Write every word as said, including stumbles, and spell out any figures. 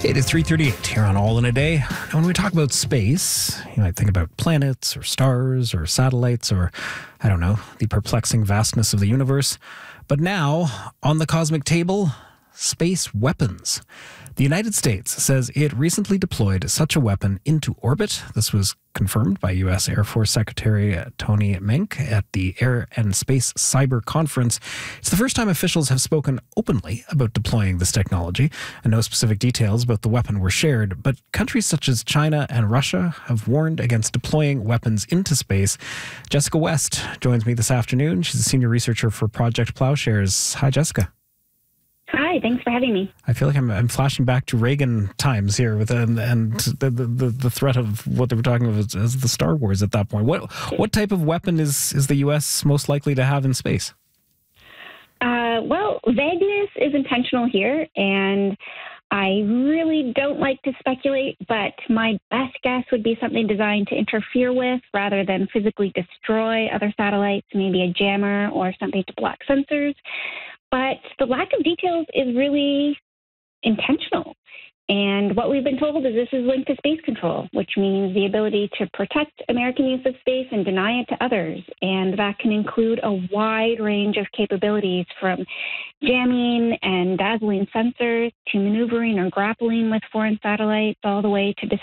It is three thirty-eight here on All in a Day. And when we talk about space, you might think about planets or stars or satellites or, I don't know, the perplexing vastness of the universe. But now, on the cosmic table, space weapons. The United States says it recently deployed such a weapon into orbit. This was confirmed by U S Air Force Secretary Tony Menck at the Air and Space Cyber Conference. It's the first time officials have spoken openly about deploying this technology, and no specific details about the weapon were shared. But countries such as China and Russia have warned against deploying weapons into space. Jessica West joins me this afternoon. She's a senior researcher for Project Plowshares. Hi, Jessica. Hi, thanks for having me. I feel like I'm, I'm flashing back to Reagan times here with um, and the, the the threat of what they were talking about as, as the Star Wars at that point. What what type of weapon is, is the U S most likely to have in space? Uh, well, vagueness is intentional here, and I really don't like to speculate, but my best guess would be something designed to interfere with rather than physically destroy other satellites, maybe a jammer or something to block sensors. But the lack of details is really intentional. And what we've been told is this is linked to space control, which means the ability to protect American use of space and deny it to others. And that can include a wide range of capabilities, from jamming and dazzling sensors to maneuvering or grappling with foreign satellites, all the way to